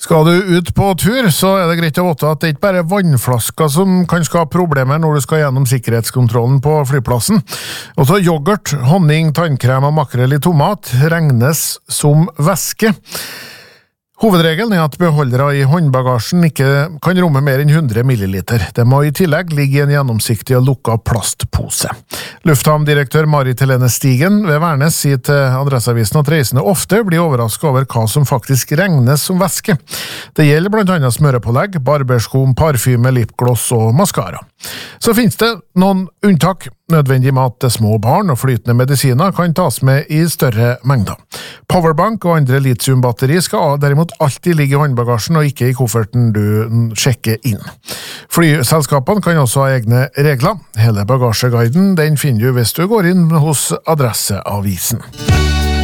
Skal du ut på tur, så det greit å vite at det ikke bare er vannflasker som kan skape problemer når du skal gjennom sikkerhetskontrollen på flyplassen. Også yoghurt, honning, tannkrem og makrell i tomat regnes som væske. Hovedregelen er at beholdere i håndbagasjen ikke kan romme mer enn 100 milliliter. Det må i tillegg ligge i en gjennomsiktig og lukket plastpose. Lufthavndirektør Marit Helene Stigen ved Værnes sier til Adresseavisen at reisende ofte blir overrasket over hva som faktisk regnes som væske. Det gjelder blant annet smørepålegg, barberskum, parfyme, lipgloss og mascara. Så finnes det noen unntak. Nødvendig mat til små barn og flytende medisiner kan tas med i større mengder. Powerbank og andre lithiumbatteri skal derimot alltid ligge i håndbagasjen og ikke i kofferten du sjekker inn. Flyselskapene kan også ha egne regler. Hele bagasjeguiden den finner du hvis du går inn hos Adresseavisen.